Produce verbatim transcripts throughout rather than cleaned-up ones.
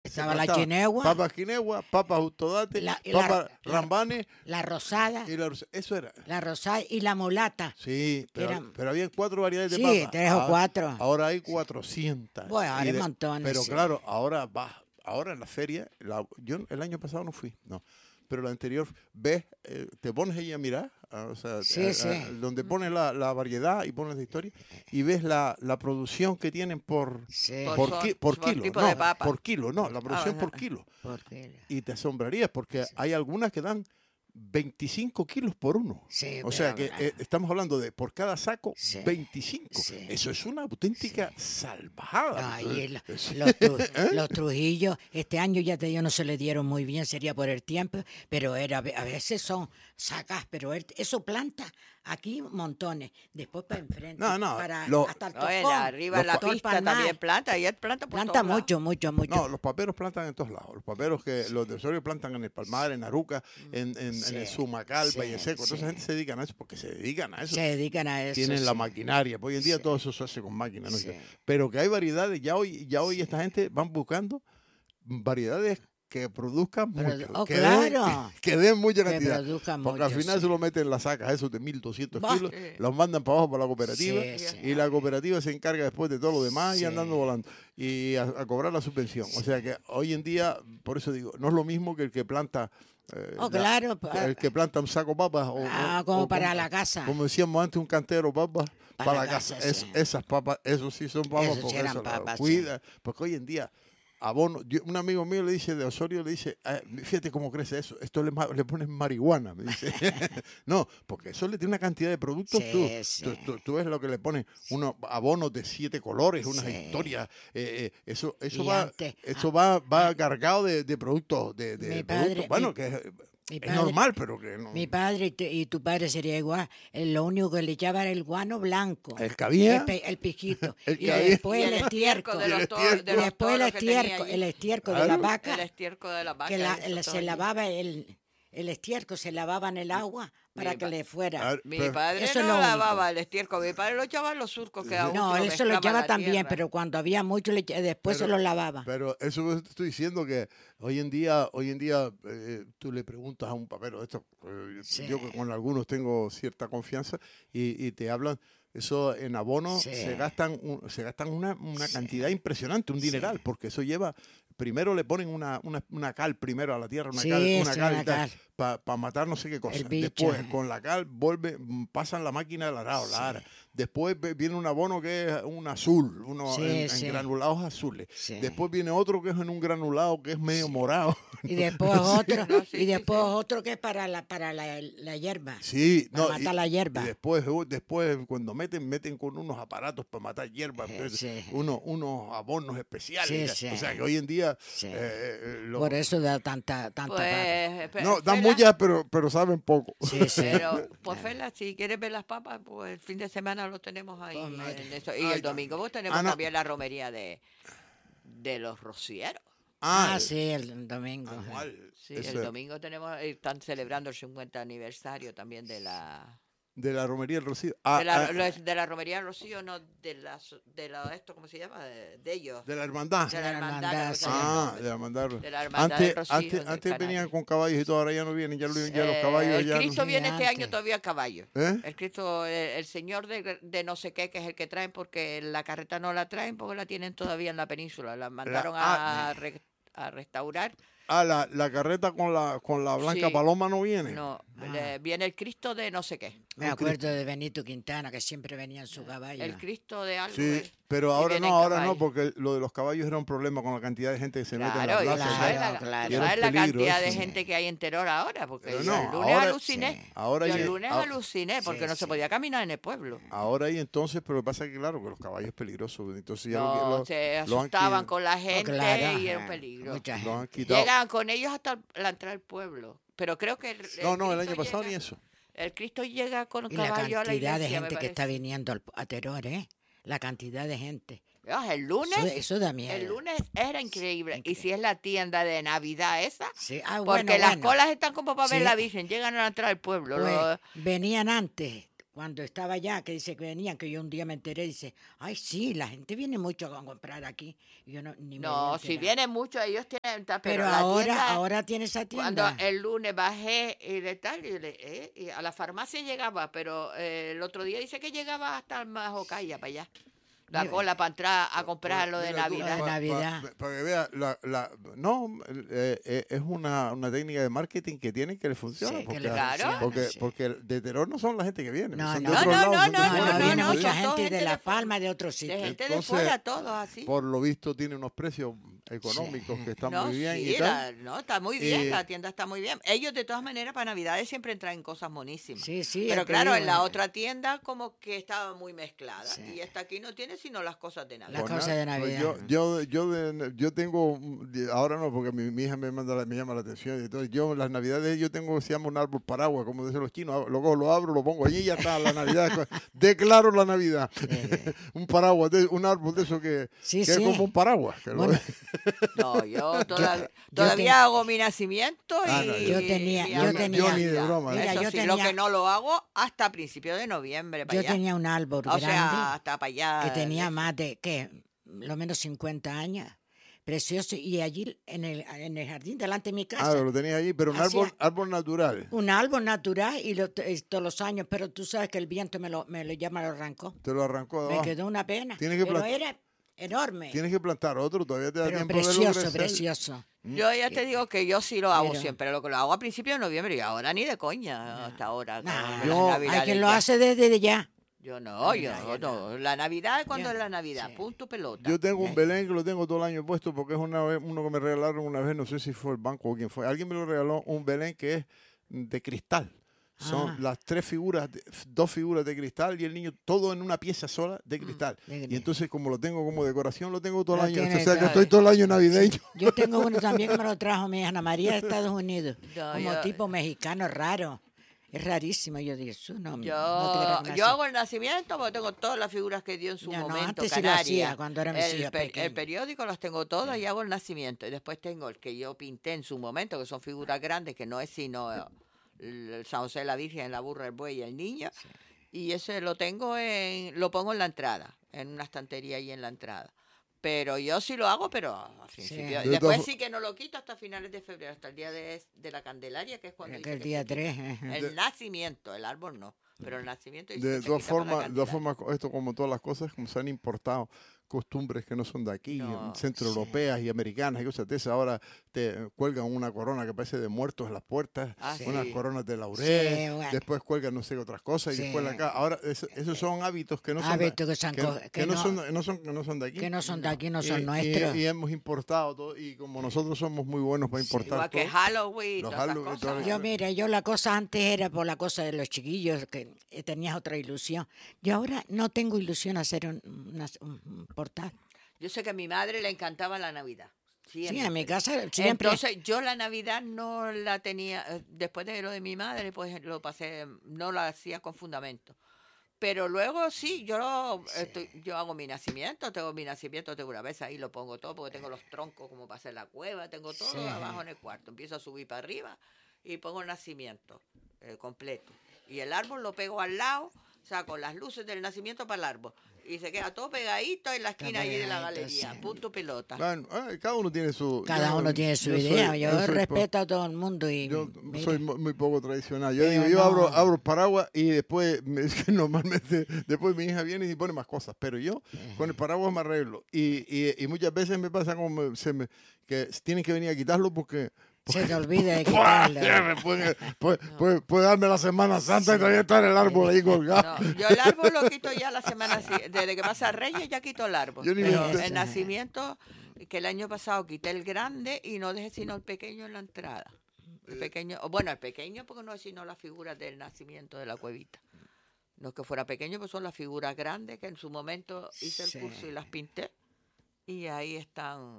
Estaba la chinegua. Papas quinegua, papas autodate, La- y papas la- rambanes. La rosada. Y la, eso era. La rosada y la mulata. Sí, pero, Eran- pero había cuatro variedades de Sí, papas. tres o Ahora- cuatro. Ahora hay cuatrocientas. Bueno, ahora Y hay de- montones, Pero sí. claro, ahora va, ahora en la feria, la- yo el año pasado no fui, no. Pero la anterior, ves, eh, te pones ahí a mirar, ah, o sea, Sí, a- a- sí. donde pones la, la variedad y pones la historia, y ves la, la producción que tienen por, Sí. por, Por ki- sort- por por kilo. tipo no, de papa. por kilo, no, la producción ajá. por kilo. Porque- Y te asombrarías porque hay algunas que dan veinticinco kilos por uno. Sí, O sea pero, que claro. eh, estamos hablando de por cada saco Sí, veinticinco. sí. Eso es una auténtica salvajada. Ay, el- Es- los, tru- los Trujillos, este año ya te digo, no se le dieron muy bien, sería por el tiempo, pero era a veces son sacas, pero él- eso planta aquí montones, después para enfrente, No, no, para lo- hasta el No, en tocón, la- arriba Los en la pa- todo el pista palmar. también planta, y él planta por planta todos lados. mucho, mucho, mucho. No, los paperos plantan en todos lados. Los paperos que los de Osorio plantan en el Palmar, en Aruca, en, en, Sí, en el Sumacal, sí, Valle Seco. Toda esa sí. gente se dedican a eso porque se dedican a eso. Se dedican a eso. Tienen la sí. maquinaria. Pues hoy en día Sí. todo eso se hace con máquinas. ¿no? Sí. Pero que hay variedades. Ya hoy, ya hoy esta gente van buscando variedades que produzcan Pero- mucho. oh, que, claro. den, que den mucha Que cantidad. produzcan Porque al mucho, final sí. se lo meten en las sacas, esos de mil doscientos Bah. kilos, Sí. los mandan para abajo para la cooperativa Sí, sí. y la cooperativa se encarga después de todo lo demás Sí. y andando volando y a, a cobrar la subvención. O sea que hoy en día, por eso digo, no es lo mismo que el que planta. eh, Oh, la- claro, pa- el que planta un saco de papas. O, Ah, o- como o para la casa. Como decíamos antes, un cantero de papas para, la casa. Es- sí. esas papas, eso sí son papas Eso sí porque eran eso la papas, sí. cuida. Porque hoy en día, abono, yo- un amigo mío le dice de Osorio, le dice, "Ah, fíjate cómo crece eso, esto le, ma- le pones marihuana, me dice. No, porque eso le tiene una cantidad de productos. Sí, tú, sí. tú, tú- tú ves lo que le ponen, unos abonos de siete colores, unas Sí. historias. eh, eh, eso eso Y va antes, eso ah, va, va cargado de, de productos. De, de Mi productos, padre- bueno, mi- que es, mi es padre- normal, pero que no. Mi padre y tu, y tu padre sería igual. Eh, Lo único que le echaba era el guano blanco. El que había. El, pe- el piquito. El y que había. después Y el el estiércol. estiércol de Y el los to- estiércol. de Y los después el toros que tenía estiércol, allí. el estiércol de Claro. la El vaca, estiércol de la vaca. que la- eso la- todo se allí. lavaba el, el estiércol, se lavaba en el agua para Mi que pa- le fuera. Ah, Mi pero- padre Eso es no lo único. lavaba el estiércol, mi padre lo echaba en los surcos que aún No, lo él se lo mezclaba en echaba la también, tierra. pero cuando había mucho, le echa- después Pero- se lo lavaba. Pero eso te estoy diciendo que hoy en día, hoy en día eh, tú le preguntas a un papero de esto, eh, Sí. yo que con algunos tengo cierta confianza y, y te hablan, eso en abono Sí. se gastan un- se gastan una, una Sí. cantidad impresionante, un Sí. dineral, porque eso lleva, primero le ponen una, una, una cal primero a la tierra, una Sí, cal, una sí, cal, una y tal, cal. para matar no sé qué cosa. El bicho. Después con la cal vuelve, mm, pasan la máquina de la arado, la ara. Después ve- viene un abono que es un azul, uno Sí, en, en sí. granulados azules. Sí. Después viene otro que es en un granulado que es medio morado. Y después otro, No, sí, y sí, después sí. otro que es para la, para la, la hierba. Sí, Para no, matar y, la hierba. y después, uh, después cuando meten, meten con unos aparatos para matar hierba, Eh, pues, sí. unos, unos abonos especiales. Sí, O sí. sea que hoy en día Sí. eh, eh, lo- Por eso da tanta, tanta papa. Pues, pe- no, dan Fela, muchas, pero, pero saben poco. Sí, sí. Pero, pues Fela, si quieres ver las papas, pues el fin de semana lo tenemos ahí. Pues, mira. en eso. Y Ay, el domingo pues tenemos ah, no. también la romería de, de los rocieros. Ah, el- sí, el domingo. anual. Sí, Ese- el domingo tenemos, están celebrando el cincuenta aniversario también de la de la romería del Rocío. Ah, de la, ah, lo es- de la romería Rocío, no de la so- de la esto ¿cómo se llama? De, de ellos. de la hermandad. De la la hermandad. hermandad, no sé sí. el Ah, nombre. de la hermandad. De la hermandad Antes, del Rocío, antes, del antes canal. venían con caballos y todo, ahora ya no vienen, ya, lo- ya los Eh, caballos el ya no- Cristo viene este Antes. año todavía a caballo. ¿Eh? El Cristo, el, el Señor de, de no sé qué, que es el que traen, porque la carreta no la traen, porque la tienen todavía en la península. La mandaron ah, a, re- a restaurar. Ah, la, la carreta con la con la blanca Sí. paloma no viene. No, Ah. le- viene el Cristo de no sé qué. Me acuerdo de Benito Quintana, que siempre venía en su caballo. El Cristo de algo. Sí, eh. pero Y ahora viene no, en ahora no, caballo. porque lo de los caballos era un problema con la cantidad de gente que se mete en Claro, la y plaza. tú o sabes, sea, la, claro. tú Y era un sabes la peligro cantidad de eso. gente que hay en Teror ahora, porque Pero yo no, el lunes ahora- aluciné. Sí. Ahora yo ya- el lunes ah- aluciné porque Sí, no se sí. podía caminar en el pueblo. Ahora y entonces, pero pasa que claro, que los caballos es peligroso. Entonces ya lo, No, lo- se lo han asustaban qui- con la gente claro, y era un ajá. peligro. Mucha lo han gente. quitado. Llegan con ellos hasta la entrada del pueblo. Pero creo que el, No, no, el Cristo año pasado llega- ni eso. El Cristo llega con Y la caballo a la cantidad de iglesia, me gente que está parece. viniendo al- a Teror, ¿eh? La cantidad de gente. Ah, el lunes, Eso, eso da miedo. el lunes era increíble. Y Increíble. si es la tienda de Navidad esa, Sí, ah, porque bueno, las bueno. colas están como para ver Sí. la Virgen, llegan a la entrada del pueblo. Pues, lo- venían antes, cuando estaba allá, que dice que venían, que yo un día me enteré, dice, ay, sí, la gente viene mucho a comprar aquí. Y yo no, ni me No, había si enterado. vienen muchos, ellos tienen, ta- pero, Pero la ahora, tienda, ahora tiene esa cuando tienda. el lunes bajé y de tal, y, le- eh, y a la farmacia llegaba, pero eh, el otro día dice que llegaba hasta el Majocaya, para allá. La Mira, cola para entrar a comprar lo de Mira tú, Navidad. Lo de Navidad. Para que vea, la, la, no, eh, eh, es una, una técnica de marketing que tienen que le funciona. Sí, que porque, le Claro. funciona, porque, sí. porque de Terror no son la gente que viene, No, son no. de No, otros no, lados. no, son de no, fuera, No, no, no, son viene no, de- mucha son todos gente gente de La de fuera. Palma, de otros De sitios. gente de Entonces, fuera, todos así. Por lo visto tiene unos precios económicos Sí. que están No, muy bien sí, y tal. la- no, está muy bien, Eh, la tienda está muy bien. Ellos de todas maneras para Navidades siempre traen cosas monísimas. Sí, sí, Pero es que claro, digo, en la eh, otra tienda como que estaba muy mezclada. Sí. Y esta aquí no tiene sino las cosas de La Navidad. Pues cosa nada, de pues Navidad. yo, yo, yo, de- yo tengo, mm, de- ahora no, porque mi, mi hija me manda la- me llama la atención. Y entonces yo, las navidades, yo tengo, se llama un árbol paraguas, como dicen los chinos. Luego lo abro, lo pongo allí y ya está la Navidad. Declaro la Navidad. Eh, Un paraguas, de- un árbol de eso que, Sí, que sí. es como un paraguas. Que lo- Bueno, No, yo toda- yo todavía ten- hago mi nacimiento y Ah, no, yo- Yo tenía- mi yo árbol de tenía- yo ni de Navidad. broma, Mira, Eso yo sí, tenía- lo que no lo hago hasta principios de noviembre, para yo allá. tenía un árbol O grande sea, hasta para allá. que tenía más de, ¿qué? Lo menos cincuenta años. Precioso. Y allí en el, en el jardín delante de mi ah, casa. lo tenías allí, pero un Hacía- árbol, árbol natural. Un árbol natural y lo, eh, todos los años, pero tú sabes que el viento me lo, me lo, ya me lo arrancó. Te lo arrancó de Me abajo. quedó una pena. Tienes que pero plant- era enorme. Tienes que plantar otro, todavía te da Pero tiempo de verlo precioso, crecer. precioso. Yo ya te digo que yo sí lo hago Pero- siempre, lo que lo hago a principios de noviembre y ahora ni de coña hasta ahora. Nah, con las Yo- hay Navidades quien lo ya. hace desde ya. Yo no, yo Navidad, ya no. La Navidad es cuando Yo- es la Navidad, sí. punto pelota. Yo tengo Eh. un Belén que lo tengo todo el año puesto porque es una vez, uno que me regalaron una vez, no sé si fue el banco o quién fue. Alguien me lo regaló, un Belén que es de cristal. Son Ah. las tres figuras, de- dos figuras de cristal y el niño todo en una pieza sola de cristal. Mm, de- Y entonces como lo tengo como decoración, lo tengo todo el Lo año. tiene O sea que todo. estoy todo el año navideño. Yo tengo uno también que me lo trajo mi Ana María de Estados Unidos. No, como yo- tipo mexicano raro. Es rarísimo. Yo digo, "Su, no, Yo, no te creas que yo nací". hago el nacimiento porque tengo todas las figuras que dio en su Ya, no, momento. antes sí lo Canarias. hacía, cuando eran mis el, hijas pe- el pequeñas. periódico las tengo todas y hago el nacimiento. Y después tengo el que yo pinté en su momento, que son figuras grandes, que no es sino eh, el, el San José, la Virgen, la burra, el buey y el niño. Y ese lo tengo en, lo pongo en la entrada, en una estantería ahí en la entrada. Pero yo sí lo hago, pero a principio. De Después todas- sí que no lo quito hasta finales de febrero, hasta el día de, de la Candelaria, que es cuando Que dice el que día se quita. tres. ajá. El nacimiento, el árbol no, pero el nacimiento dice De que se todas quita para la formas, de todas Candelaria. formas, esto como todas las cosas, como se han importado costumbres que no son de aquí, No, centroeuropeas y americanas y cosas de esas. Ahora te cuelgan una corona que parece de muertos en las puertas, Ah, unas sí. coronas de laurel, Sí, bueno. después cuelgan no sé otras cosas y Sí. después la acá. Ahora es- esos son hábitos que no son Hábitos de, que son que, co- que que no, no- son, no son que no son de aquí. Que no son de aquí, no Y- son y- nuestros. Y, hemos importado todo y como nosotros somos muy buenos para importar Igual que todo. Halloween, y Los todas esas Halloween y cosas. todo Yo, mira, yo la cosa antes era por la cosa de los chiquillos, que eh, tenías otra ilusión. Yo ahora no tengo ilusión a hacer un, una- un- un portal. Yo sé que a mi madre le encantaba la Navidad. Sí, siempre. en mi casa siempre. Entonces yo la Navidad no la tenía, eh, después de lo de mi madre, pues lo pasé, no la hacía con fundamento. Pero luego sí, yo lo- estoy- yo hago mi nacimiento, tengo mi nacimiento, tengo una vez ahí lo pongo todo, porque tengo los troncos como para hacer la cueva, tengo todo Sí. abajo en el cuarto. Empiezo a subir para arriba y pongo el nacimiento eh, completo. Y el árbol lo pego al lado, saco las luces del nacimiento para el árbol. Y se queda todo pegadito en la esquina allí de la pegadito, galería, sí. punto pelota. Bueno, ay, cada uno tiene su... Cada yo- uno tiene su yo soy- idea. yo yo soy po- respeto a todo el mundo y Yo mira, soy mu- muy poco tradicional. Yo Pero digo, yo no. abro, abro paraguas y después, me- es que normalmente, después mi hija viene y pone más cosas. Pero yo con el paraguas me arreglo. Y, y, y muchas veces me pasa como me- se me, que tienen que venir a quitarlo porque... se te olvida de ¡Buah! quitarlo. Ya me puede, puede, puede- puede darme la Semana Santa y todavía estar el árbol ahí colgado. No, yo el árbol lo quito ya la semana, si- desde que pasa Reyes ya quito el árbol. Yo ni me Pero entero. el nacimiento, que el año pasado quité el grande y no dejé sino el pequeño en la entrada. El pequeño, o bueno, el pequeño porque no es sino las figuras del nacimiento de la cuevita. No es que fuera pequeño, pues son las figuras grandes que en su momento hice el Sí. curso y las pinté. Y ahí están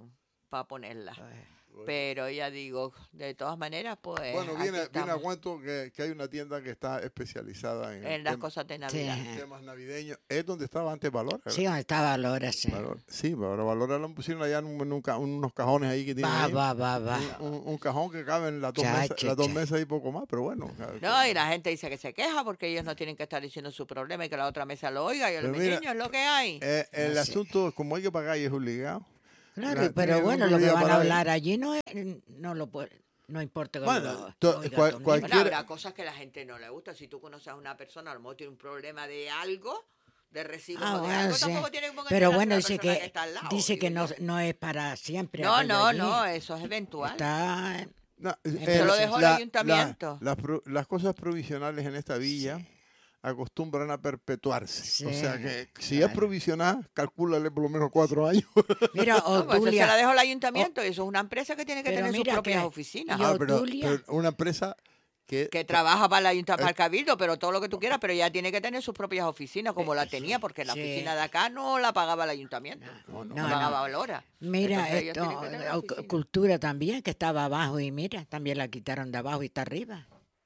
para ponerla. Pero ya digo, de todas maneras, pues. Bueno, aquí viene, viene a estamos, cuento que, que hay una tienda que está especializada en, en las tem- cosas de Navidad. Sí. temas navideños. Es donde estaba antes Valora. ¿verdad? Sí, donde estaba Valora, sí. Valor- sí, pero Valora lo pusieron allá en, un- en un ca- unos cajones ahí que tienen Va, ahí. va, va, va. Un, un- un cajón que cabe en las dos, Cha, mesas, cha, las dos cha. mesas y poco más, pero bueno. No, y la gente dice que se queja porque ellos no tienen que estar diciendo su problema y que la otra mesa lo oiga. Y el Pero mira, niño es lo que hay. Eh, el Ah, sí. asunto, como hay que pagar y es obligado. Claro, la- pero tiene bueno, un lo que día van a para- hablar allí no es, no lo puede, no importa que Bueno, lo, to- lo oiga cual- tu niño. cualquier- Bueno, quiere- habrá cosas que a la gente no le gusta. Si tú conoces a una persona, a lo mejor tiene un problema de algo, de recibo Ah, o de bueno, algo, sí. tampoco tiene que Pero enterarse bueno, la dice persona que, está al lado, dice que digo no, yo. no es para siempre. No, aquello no, allí. no, eso es eventual. Está, No, Eso lo dejó el ayuntamiento. las pro- las cosas provisionales en esta villa acostumbran a perpetuarse. Sí, o sea que si claro. es provisional, calcúlale por lo menos cuatro años. mira, No, pues eso se Obdulia, la dejó el ayuntamiento y eso es una empresa que tiene que Pero tener sus mira propias que- oficinas. y Ah, pero, Obdulia. pero una empresa que, Que trabaja para el ayuntamiento, para Eh. el cabildo, pero todo lo que tú quieras, pero ya tiene que tener sus propias oficinas, como la tenía, porque la Sí. oficina de acá no la pagaba el ayuntamiento, No, no, no, no, pagaba no. Valora. mira Entonces, ellos esto, tienen que tener eh, oficina. cultura también, que estaba abajo y mira, también la quitaron de abajo y está arriba.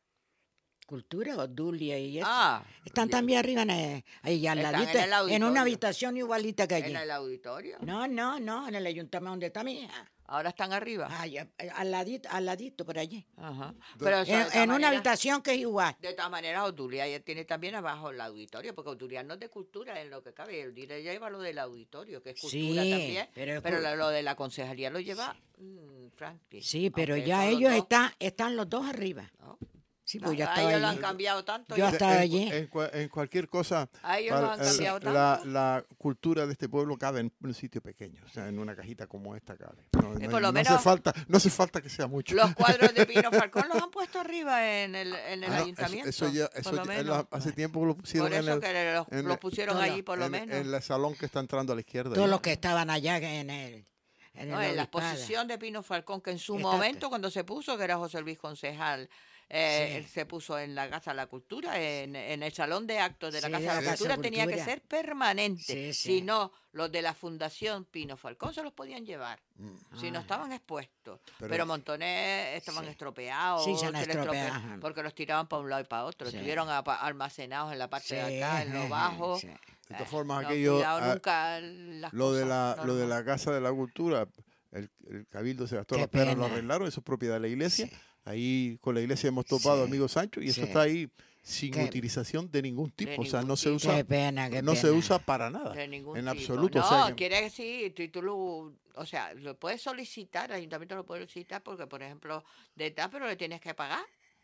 Cultura, Obdulia y eso. Ah, Están ya. también arriba, en, el- ahí al Están ladito, en el en una auditorio. habitación igualita que allí. En el auditorio. No, no, no, en el ayuntamiento donde está mi hija. Ahora están arriba. Ay, eh, al ladito, al ladito por allí. Ajá. Pero eso, de En, todas en una maneras- habitación que es igual. De todas maneras, Obdulia ya tiene también abajo el auditorio, porque Obdulia no es de cultura, en lo que cabe. Obdulia lleva lo del auditorio, que es cultura Sí, también. pero, Pero es la- lo de la concejalía lo lleva mm, Frankie. sí, pero aunque ya son los ellos dos, están, están los dos arriba. ¿no? Sí, No, pues yo a estaba ellos lo allí. han cambiado tanto. Yo ya. hasta- estaba en, allí. en cua- en cualquier cosa, A ellos lo han el- cambiado la, tanto. la cultura de este pueblo cabe en un sitio pequeño, o sea, en una cajita como esta cabe. No, Y no- por lo no menos- hace falta, no hace falta que sea mucho. Los cuadros de Pino Falcón los han puesto arriba en el, en el Ah, no, ayuntamiento. Eso, eso ya, por eso lo ya- menos. la- hace tiempo que lo pusieron Por eso en el, que los, en los el- pusieron no, allí, por lo en, menos. en el salón que está entrando a la izquierda. Todos ahí. los que estaban allá en el. En, No, el en la obispado. exposición de Pino Falcón, que en su Está- momento, cuando se puso, que era José Luis Concejal, eh, Sí. él se puso en la Casa de la Cultura, en, en el Salón de Actos de la Sí, Casa de de la la Casa Cultura, de tenía que Cultura. ser permanente. Sí, sí. Si no, los de la Fundación Pino Falcón se los podían llevar. Si no Ah. estaban expuestos. Pero- Pero, montones estaban Sí. estropeados. Sí, se han les estrope- estropeado, ajá. Porque los tiraban para un lado y para otro. Sí. Estuvieron apa- almacenados en la parte Sí, de acá, en lo ajá, bajo. sí. De todas Eh, formas, no aquello, cuidado ah, nunca las lo de cosas, la, no, lo de no. la Casa de la Cultura, el, el Cabildo se gastó Qué las perras, lo pena. arreglaron, eso es propiedad de la iglesia. Sí. Ahí con la iglesia hemos topado, Sí. amigo Sancho, y eso Sí. está ahí sin Qué- utilización de ningún tipo. o sea, ningún no se tipo. usa, Qué pena, qué no pena. se usa para nada. De ningún en tipo. absoluto. No, o sea que- quiere decir, tú, tú lo, o sea, lo puedes solicitar, el ayuntamiento lo puede solicitar porque, por ejemplo, de tal, pero le tienes que pagar.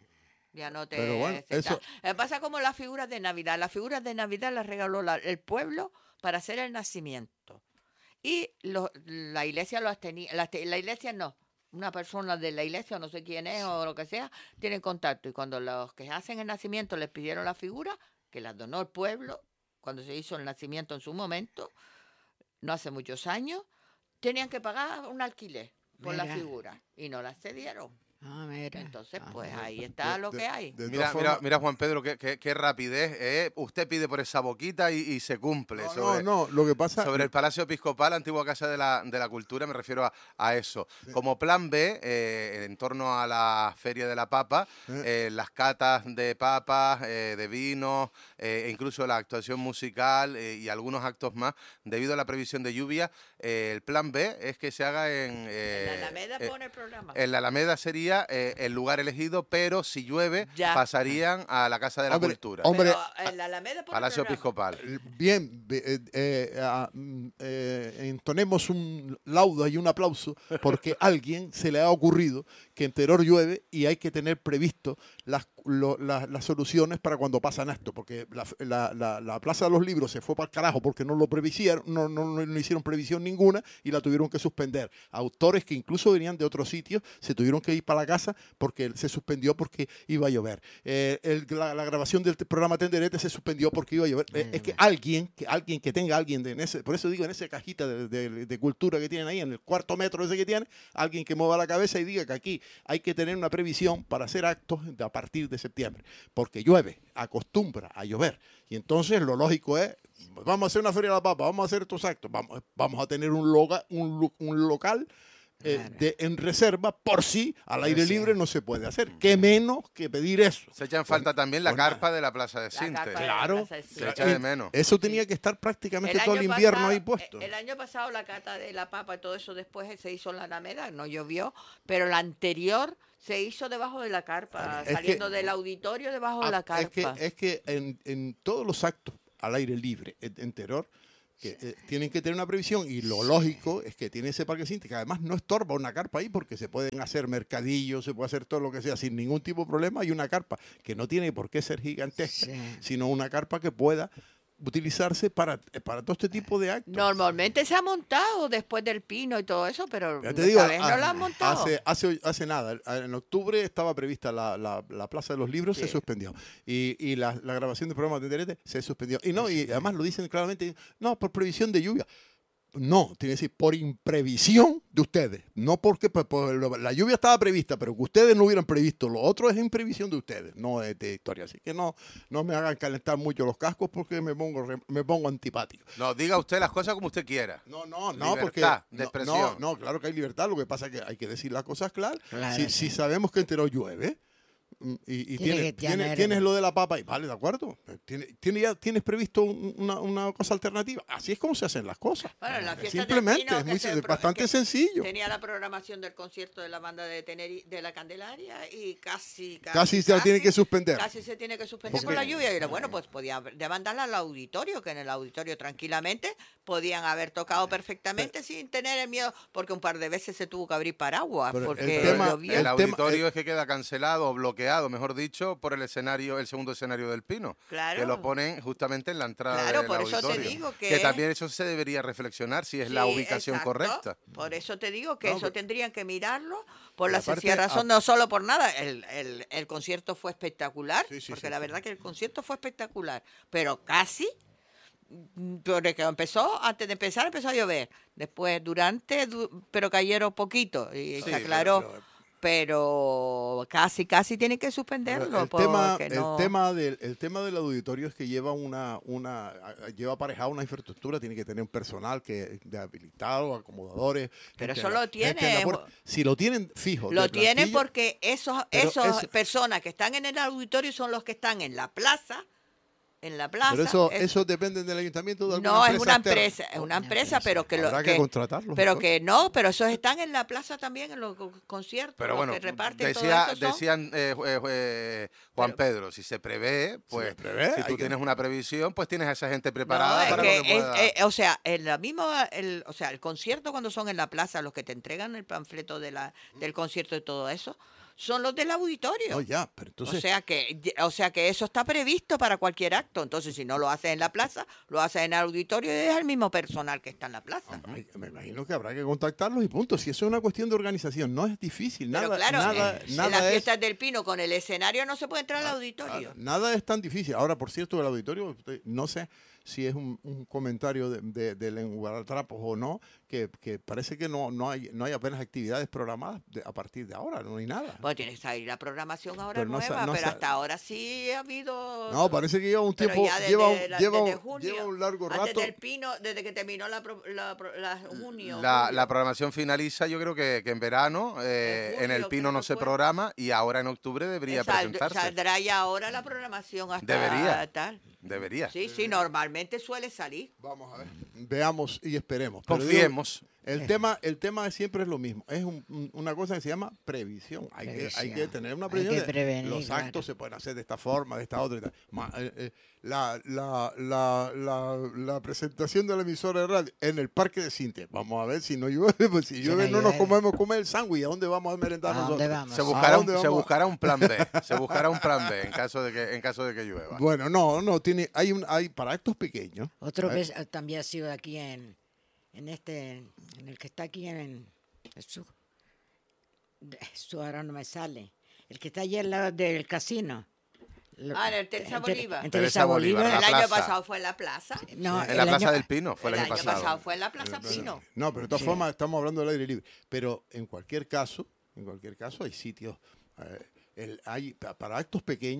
Ya no te... Pero bueno, se eso- está- Eh, Pasa como las figuras de Navidad. Las figuras de Navidad las regaló la- el pueblo para hacer el nacimiento. Y lo- la iglesia lo tenía, la, la iglesia no. Una persona de la iglesia, o no sé quién es, o lo que sea, tienen contacto. Y cuando los que hacen el nacimiento les pidieron la figura, que las donó el pueblo, cuando se hizo el nacimiento en su momento, no hace muchos años, tenían que pagar un alquiler por la Mira. figura. Y no la cedieron. Ah, mira. Entonces, Ah, pues de- ahí está de- lo de- que hay. de Mira, todas mira, formas- mira, Juan Pedro, qué, qué- qué rapidez. ¿eh? Usted pide por esa boquita y, y se cumple. No, sobre, no, no, lo que pasa... sobre el Palacio Episcopal, antigua Casa de la, de la Cultura, me refiero a, a eso. Como plan B, eh, en torno a la Feria de la Papa, eh, las catas de papas, eh, de vinos, eh, e incluso la actuación musical eh, y algunos actos más, debido a la previsión de lluvia, eh, el plan B es que se haga en... eh, en la Alameda eh, pone el programa. en la Alameda sería eh, el lugar elegido, pero si llueve Ya. pasarían a la Casa de la Hombre, Cultura. hombre, Pero en la Alameda pone Palacio el programa. Episcopal. Bien, be- eh, eh, ah, mm, eh, entonemos un laudo y un aplauso porque a alguien se le ha ocurrido que en Teror llueve y hay que tener previsto las, lo- la- las soluciones para cuando pasan esto, porque la, la- la- la Plaza de los Libros se fue para el carajo porque no lo previsieron, no, no, no- no hicieron previsión ninguna y la tuvieron que suspender. Autores que incluso venían de otros sitios se tuvieron que ir para la casa porque se suspendió porque iba a llover. Eh, el- la, la grabación del programa Tenderete se suspendió porque iba a llover. Eh, es que alguien, que alguien que tenga alguien de en ese, por eso digo, en esa cajita de, de- de cultura que tienen ahí, en el cuarto metro ese que tienen, alguien que mueva la cabeza y diga que aquí hay que tener una previsión para hacer actos de- a partir de septiembre, porque llueve, acostumbra a llover. Y entonces lo lógico es, vamos a hacer una feria de la papa, vamos a hacer estos actos, vamos, vamos a tener un, loga, un, lu- un local eh, Claro. de, en reserva por si al aire sí. libre no se puede hacer. ¿Qué menos que pedir eso? Se echa en falta también la pues nada. carpa de la Plaza de La Sinte. carpa de la Claro. Plaza de Sinte. Se echa de menos. Eso tenía que estar prácticamente El todo el año invierno pasado- ahí puesto. El año pasado la cata de la papa y todo eso después se hizo en la Alameda, no llovió, pero la anterior se hizo debajo de la carpa, Es que- saliendo del auditorio debajo de la Ah, carpa. es que, es que en, en todos los actos al aire libre en, en Teror, que eh, tienen que tener una previsión y lo lógico es que tiene ese parque Sinte, que además no estorba una carpa ahí porque se pueden hacer mercadillos, se puede hacer todo lo que sea sin ningún tipo de problema. Hay una carpa que no tiene por qué ser gigantesca, Sí. sino una carpa que pueda utilizarse para, para todo este tipo de actos. Normalmente se ha montado después del pino y todo eso, pero Ya te esta digo, vez no ah, la han montado. Hace, hace, hace nada, en octubre estaba prevista la, la, la Plaza de los Libros, Sí. se suspendió. Y, y la, la grabación del programa de Tenderete se suspendió. Y no, y además lo dicen claramente, no, por previsión de lluvia. No, tiene que decir, por imprevisión de ustedes. No porque pues, pues, lo- la lluvia estaba prevista, pero que ustedes no hubieran previsto. Lo otro es imprevisión de ustedes, no es de historia. Así que no, no me hagan calentar mucho los cascos porque me pongo, re- me pongo antipático. No, diga usted las cosas como usted quiera. No, no, no, porque Libertad de no, expresión. no, no, claro que hay libertad. Lo que pasa es que hay que decir las cosas claras. Claro, si, sí. si sabemos que entero llueve mm, y, y Tiene tiene- que tiene- tener- tienes lo de la papa y vale, de acuerdo. ¿Tiene, tiene ya, ¿Tienes previsto un- una, una cosa alternativa? Así es como se hacen las cosas. Bueno, en la fiesta del Simplemente, Pino, es, que muy, se es pro- bastante que sencillo. Tenía la programación del concierto de la banda de Teneri de la Candelaria y casi casi, Casi se la tiene que suspender. Casi se tiene que suspender Porque- por la lluvia. Y era, bueno, pues podía demandarla al auditorio, que en el auditorio tranquilamente podían haber tocado perfectamente sin tener el miedo, porque un par de veces se tuvo que abrir paraguas Pero el porque tema- llovió. El el tema- auditorio el- es que queda cancelado o bloqueado, mejor dicho, por el escenario, el segundo escenario del Pino. Claro. Que lo ponen justamente en la entrada Claro, del por eso te auditorio. digo que es- también eso se debería reflexionar si es la Sí, ubicación exacto. correcta. Por eso te digo que No, eso pero- tendrían que mirarlo por Y la aparte, sencilla razón, a- no solo por nada. El, el, el concierto fue espectacular, Sí, sí, porque sí, la sí. verdad que el concierto fue espectacular, pero casi, mm, desde que empezó, antes de empezar empezó a llover. Después, durante, du- pero cayeron poquito y Sí, se aclaró. pero- Pero casi, casi tienen que Pero suspenderlo. el, tema, porque el, no- tema del, el tema del auditorio es que lleva una, una lleva aparejada una infraestructura, tiene que tener un personal que de habilitado, acomodadores. Pero gente eso en la- lo tiene, gente en la puerta. Si lo tienen fijo. Lo de tienen plantilla, porque esos, Pero esos eso- personas que están en el auditorio son los que están en la plaza, en la plaza. Pero eso, es- eso depende del ayuntamiento de alguna no es empresa una externa. empresa, es una Una empresa, empresa. pero que lo Habrá que que, contratarlos, pero entonces. que no, pero esos están en la plaza también en los co- conciertos, Pero los bueno, que reparten decía, todo eso son- decían eh, eh, eh, Juan Pero- Pedro, si se prevé, pues se prevé, si hay tú que- tienes una previsión, pues tienes a esa gente No, preparada es para que lo que es- pueda... eh, o sea, en la misma, el, o sea, el concierto cuando son en la plaza, los que te entregan el panfleto de la, del concierto y todo eso, son los del auditorio. No, ya, pero entonces. O sea que, o sea que eso está previsto para cualquier acto. Entonces, si no lo haces en la plaza, lo haces en el auditorio y es el mismo personal que está en la plaza. Ay, me imagino que habrá que contactarlos y punto. Si eso es una cuestión de organización, no es difícil. Pero Nada, claro, nada, en, en nada las es. fiestas del Pino con el escenario no se puede entrar al Ah, auditorio. Nada es tan difícil. Ahora, por cierto, el auditorio, usted- no sé si es un, un comentario de, de, de lenguatrapos o no, que, que parece que no, no, hay, no hay apenas actividades programadas de- a partir de ahora, no hay nada. Bueno, tiene que salir la programación ahora Pero no sa- nueva, no pero sa- hasta ahora sí ha habido... No, parece que lleva un pero tiempo, ya desde lleva, un- la- lleva, desde un- junio, lleva un largo antes rato. del Pino, desde que terminó la, pro- la, pro- la junio. La, julio. la programación finaliza, yo creo que, que en verano, eh, En en el julio, Pino creo no que se fue. programa y ahora en octubre debería Sal- presentarse. Saldrá ya ahora la programación hasta Debería. tal. Debería. Sí, sí, normalmente suele salir. Vamos a ver. Veamos y esperemos. Pero digo, Confiemos. el tema, el tema siempre es lo mismo. Es un- un- una cosa que se llama previsión. Hay, Que, hay Previsión. que tener una Hay previsión. que de prevenir, los claro. actos se pueden hacer de esta forma, de esta otra. y tal. Ma- eh, eh, la, la, la, la, la presentación de la emisora de radio en el parque de Sinte. Vamos a ver si no llueve. Pues si llueve, no, no nos llueve. comemos comer el sándwich. ¿A dónde vamos a merendar ¿A nosotros? dónde vamos? Se ¿A buscará, un, dónde se vamos? buscará un plan B. Se buscará un plan B en caso de que, en caso de que llueva. Bueno, no, no, tiene, hay un, hay para actos pequeños. Otro Eh, vez también ha sido aquí en, en este, en el que está aquí en Jesús. Jesús ahora no me sale. El que está allí al lado del casino. Lo- Ah, en el Teresa en Ter- Bolívar. en Teresa Teresa Bolívar, Bolívar. la El año plaza. pasado fue en la plaza. No, En la el Plaza año- del Pino fue el, el año año pasado. pasado fue en la Plaza Pino. No, pero de todas Sí. formas estamos hablando del aire libre. Pero en cualquier caso, en cualquier caso hay sitios, eh, el- hay pa- para actos pequeños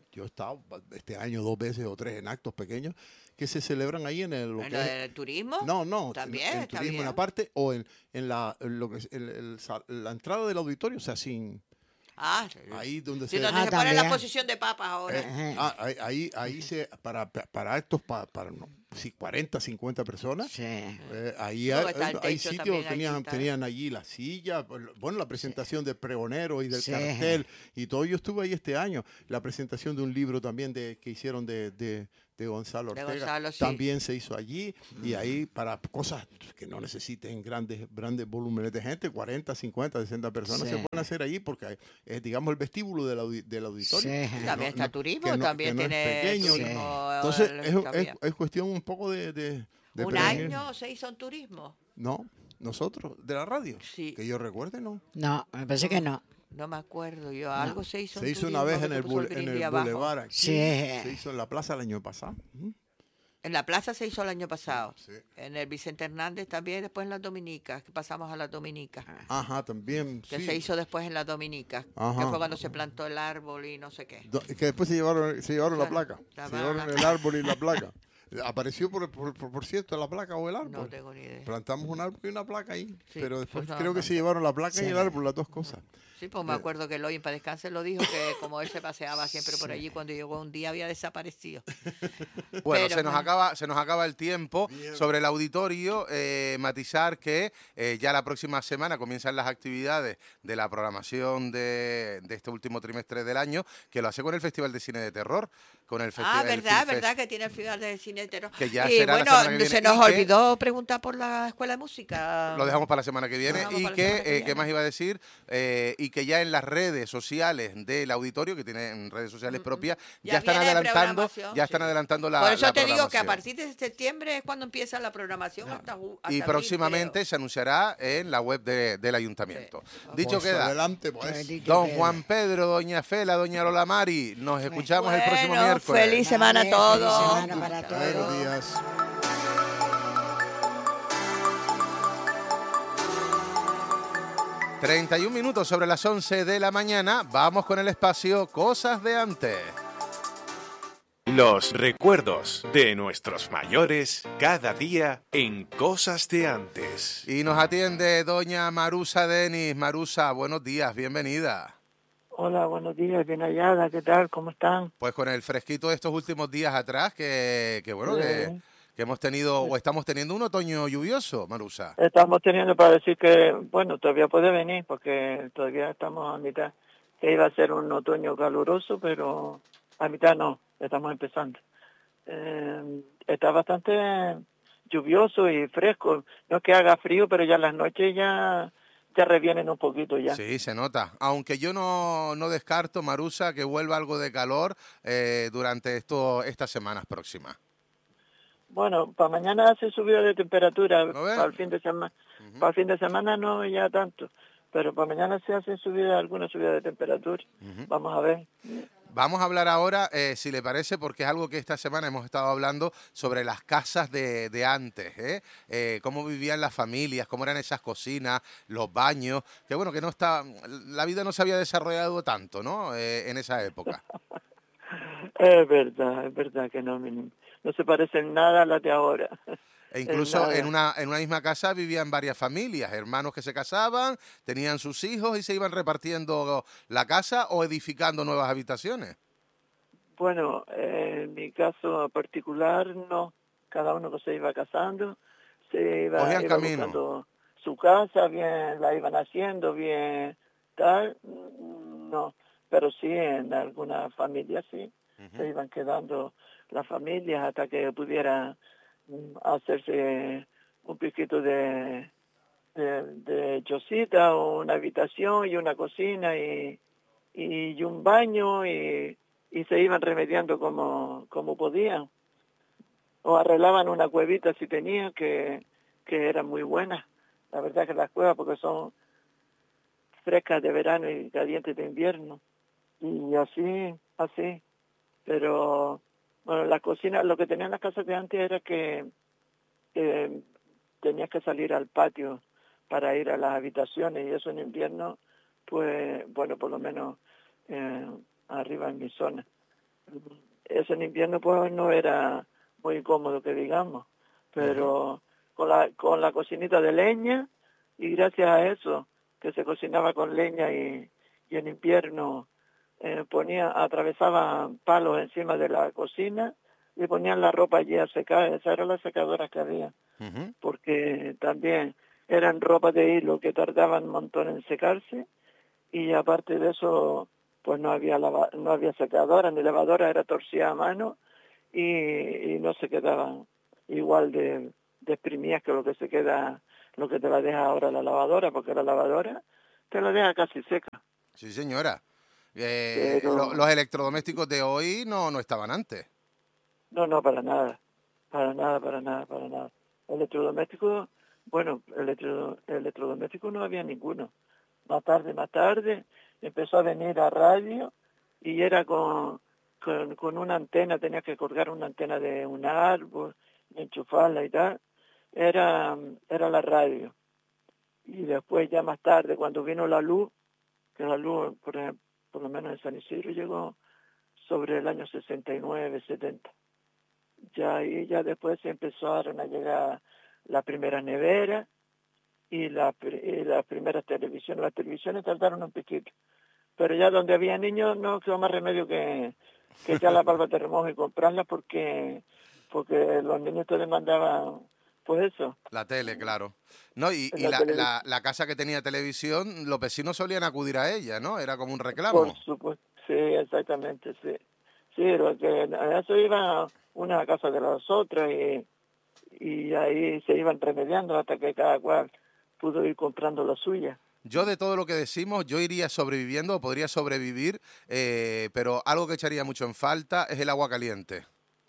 yo he estado este año dos veces o tres en actos pequeños que se celebran ahí en el... Lo ¿En que lo es- del turismo? no, no, También, en, en está turismo en bien. la parte o en, en la, en lo que es el- el sal- la entrada del auditorio, o sea, sin... Ah, Ahí donde sí, se... donde Ah, se pone la también. posición de papas ahora. Eh, ah, ahí, ahí, ahí se, para, para actos, para, para no, si cuarenta, cincuenta personas, Sí. eh, ahí Luego hay, está el hay techo sitios, también, allí tenían, está. tenían allí la silla, bueno, la presentación del pregonero y del Sí. cartel y todo. Yo estuve ahí este año, la presentación de un libro también de, que hicieron de, de, de Gonzalo De Ortega, Gonzalo, sí. también se hizo allí y ahí para cosas que no necesiten grandes, grandes volúmenes de gente, cuarenta, cincuenta, sesenta personas Sí. se pueden hacer allí porque es, digamos, el vestíbulo del, audi- del auditorio. Sí. que También está no- turismo, que no- también que no es tiene pequeño. turismo. Entonces, eh, es, es, también. es cuestión un poco de... de, de ¿Un prevenir. año se hizo en turismo? No, nosotros, de la radio. Sí. Que yo recuerde, no. No, me parece que no. No me acuerdo yo. Algo se hizo Se en hizo turismo una vez que en se el, puso bule- en brindis el abajo. Boulevard aquí. Sí. Se hizo en la plaza el año pasado. Ujú. En la plaza se hizo el año pasado. Sí. En el Vicente Hernández también, después en las Dominicas, que pasamos a las Dominicas. Ajá, también. Que sí. se hizo después en las Dominicas. Que Ajá. fue cuando se plantó el árbol y no sé qué. Do- Que después se llevaron, se llevaron la Claro, placa. la Se llevaron placa. el árbol y la placa. Apareció, por, por, por, por cierto, la placa o el árbol. No tengo ni idea. Plantamos un árbol y una placa ahí. Sí, pero después pues no, creo que no. se llevaron la placa Sí. y el árbol, las dos cosas. Sí, pues me acuerdo que Eloy en paz descanse lo dijo, que como él se paseaba siempre por allí, cuando llegó un día había desaparecido. Bueno, Pero se nos bueno. acaba, se nos acaba el tiempo. Sobre el auditorio, eh, matizar que eh, ya la próxima semana comienzan las actividades de la programación de, de este último trimestre del año, que lo hace con el Festival de Cine de Terror, con el Ah, Festival verdad, verdad que tiene el Festival de Cine de Terror. Que ya y será la bueno, semana que se viene, nos y que- olvidó preguntar por la Escuela de Música. Lo dejamos para la semana que viene. Lo dejamos Y para la que, semana que eh, viene. ¿qué más iba a decir? Eh, y que ya en las redes sociales del auditorio, que tienen redes sociales propias, ya, Ya están viene adelantando, programación, ya están sí. adelantando la Por eso la te digo que a programación. partir de septiembre es cuando empieza la programación hasta, ju- hasta Y abril, próximamente creo. se anunciará en la web de- del ayuntamiento. Dicho Pues queda, adelante, pues. Pues dicho don queda. Juan Pedro, doña Fela, doña Lola Mari, nos escuchamos el próximo Bueno, miércoles. feliz semana a Vale, todos. feliz semana para todos. Buenos días. treinta y un minutos sobre las once de la mañana, vamos con el espacio Cosas de Antes. Los recuerdos de nuestros mayores cada día en Cosas de Antes. Y nos atiende doña Marusa Denis. Marusa, buenos días, bienvenida. Hola, buenos días, bien hallada, ¿qué tal? ¿Cómo están? Pues con el fresquito de estos últimos días atrás, que, que bueno, Sí. que, que hemos tenido o estamos teniendo un otoño lluvioso, Marusa. Estamos teniendo para decir que, bueno, todavía puede venir, porque todavía estamos a mitad, que iba a ser un otoño caluroso, pero a mitad no, estamos empezando. Eh, está bastante lluvioso y fresco, no es que haga frío, pero ya las noches ya, ya revienen un poquito ya. Sí, se nota. Aunque yo no, no descarto, Marusa, que vuelva algo de calor eh, durante esto, estas semanas próximas. Bueno, para mañana hace subida de temperatura, ¿Lo ves? para el fin de semana, para el fin de semana no ya tanto, pero para mañana se hace subida, alguna subida de temperatura. Vamos a ver. Vamos a hablar ahora, eh, si le parece, porque es algo que esta semana hemos estado hablando sobre las casas de, de antes, ¿eh? Eh, cómo vivían las familias, cómo eran esas cocinas, los baños, que bueno, que no está, la vida no se había desarrollado tanto, ¿no? Eh, en esa época. Es verdad, es verdad que no, no se parecen nada a las de ahora. E incluso nada. en una, en una misma casa vivían varias familias, hermanos que se casaban, tenían sus hijos y se iban repartiendo la casa o edificando nuevas habitaciones. Bueno, eh, en mi caso particular no, cada uno que se iba casando, se iba, Cogían iba camino. buscando su casa, bien la iban haciendo, bien tal, mm, no, pero sí en algunas familias sí, se iban quedando las familias hasta que pudieran mm, hacerse un piquito de, de, de chocita o una habitación y una cocina y, y un baño y, y se iban remediando como, como podían. O arreglaban una cuevita si tenían, que, que eran muy buenas. La verdad que las cuevas, porque son frescas de verano y calientes de invierno. Y así, así. Pero, bueno, la cocina, lo que tenían las casas de antes era que eh, tenías que salir al patio para ir a las habitaciones y eso en invierno, pues, bueno, por lo menos eh, arriba en mi zona. eso en invierno pues no era muy cómodo que digamos, pero uh-huh. con la con la cocinita de leña, y gracias a eso que se cocinaba con leña y, y en invierno eh, ponía atravesaba palos encima de la cocina y ponían la ropa allí a secar. Esas eran las secadoras que había, uh-huh. porque también eran ropas de hilo que tardaban un montón en secarse, y aparte de eso pues no había lava, no había secadora ni lavadora, era torcida a mano y, y no se quedaban igual de, de exprimidas que lo que se queda, lo que te la deja ahora la lavadora, porque la lavadora te la deja casi seca. Sí, señora. Eh, Pero, lo, los electrodomésticos de hoy no, no estaban antes. No, no, para nada, para nada, para nada, para nada. Electrodomésticos, bueno, electro, electrodomésticos no había ninguno. Más tarde, más tarde, empezó a venir a radio y era con, con, con una antena, tenías que colgar una antena de un árbol, enchufarla y tal. Era, era la radio. Y después ya más tarde, cuando vino la luz, que la luz, por ejemplo, por lo menos en San Isidro, llegó sobre el año sesenta y nueve, setenta. Ya, y ya después se empezaron a llegar las primeras neveras y, la, y las primeras televisiones. Las televisiones tardaron un poquito, pero ya donde había niños no quedó más remedio que, que echar la palma de remojo y comprarlas, porque porque los niños te demandaban, pues eso. La tele, claro. No, y, y la, la, la, la casa que tenía televisión, los vecinos solían acudir a ella, ¿no? Era como un reclamo. Por supuesto, sí, exactamente, sí. Sí, porque eso iba una a casa de las otras y, y ahí se iban remediando hasta que cada cual pudo ir comprando la suya. Yo de todo lo que decimos, yo iría sobreviviendo, o podría sobrevivir, eh, pero algo que echaría mucho en falta es el agua caliente.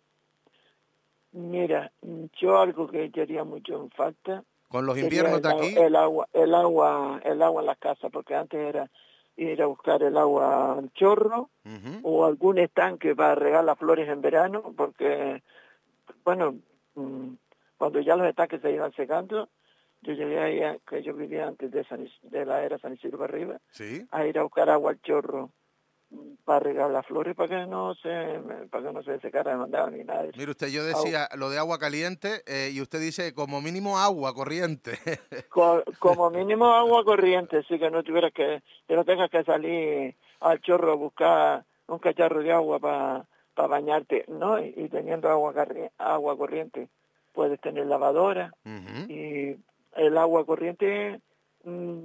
Mira, yo algo que echaría mucho en falta... Con los inviernos de aquí... El agua, el agua, el agua en las casas, porque antes era ir a buscar el agua al chorro, uh-huh. o algún estanque para regar las flores en verano, porque, bueno, cuando ya los estanques se iban secando, yo llegué ahí, que yo vivía antes de, San, de la era San Isidro para arriba, ¿sí? a ir a buscar agua al chorro para regar las flores, para que no se para que no se secara, no mandaba ni nada. Mire usted, yo decía agua. Lo de agua caliente, eh, y usted dice como mínimo agua corriente. Co como mínimo agua corriente, sí, que no tuvieras que, que no tengas que salir al chorro a buscar un cacharro de agua para pa bañarte, ¿no? Y, y teniendo agua, agua corriente puedes tener lavadora, uh-huh. y el agua corriente mmm,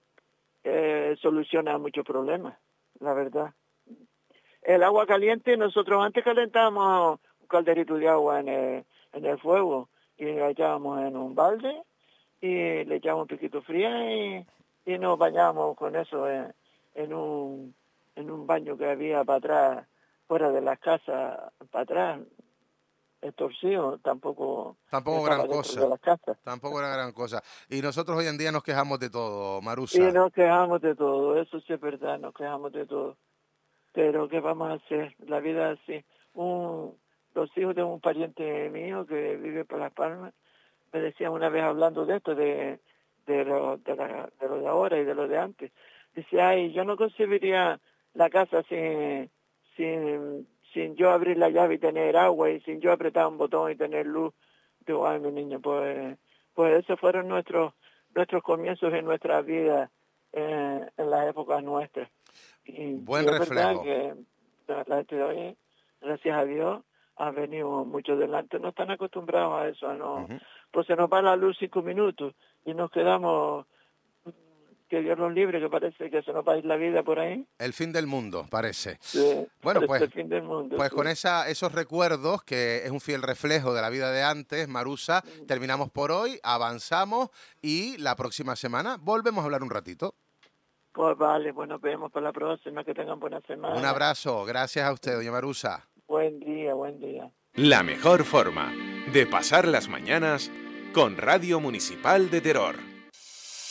eh, soluciona muchos problemas, la verdad. El agua caliente, nosotros antes calentábamos un calderito de agua en el, en el fuego y lo echábamos en un balde y le echábamos un poquito fría y, y nos bañábamos con eso en, en un en un baño que había para atrás, fuera de las casas, para atrás, estorcido, tampoco... Tampoco gran cosa. Tampoco era gran cosa. Y nosotros hoy en día nos quejamos de todo, Marusa. Y nos quejamos de todo, eso sí es verdad, nos quejamos de todo. Pero ¿qué vamos a hacer? La vida es así. Un, los hijos de un pariente mío que vive por Las Palmas me decían una vez, hablando de esto, de, de, lo, de, la, de lo de ahora y de lo de antes. Dice, ay, yo no concebiría la casa sin, sin, sin yo abrir la llave y tener agua, y sin yo apretar un botón y tener luz. Digo, ay, mi niño, pues, pues esos fueron nuestros, nuestros comienzos en nuestra vida, eh, en las épocas nuestras. Y, Buen y es reflejo. Verdad que la gente de hoy, gracias a Dios, ha venido mucho delante. No están acostumbrados a eso, no. Uh-huh. Pues se nos va la luz cinco minutos y nos quedamos, que Dios nos libre, que parece que se nos va a ir la vida por ahí. El fin del mundo, parece. Sí, bueno, parece pues, el fin del mundo, pues sí. Con esa, esos recuerdos, que es un fiel reflejo de la vida de antes, Marusa, terminamos por hoy, avanzamos y la próxima semana volvemos a hablar un ratito. Pues vale, bueno, nos vemos para la próxima, que tengan buena semana. Un abrazo, gracias a usted, doña Marusa. Buen día, buen día. La mejor forma de pasar las mañanas con Radio Municipal de Teror.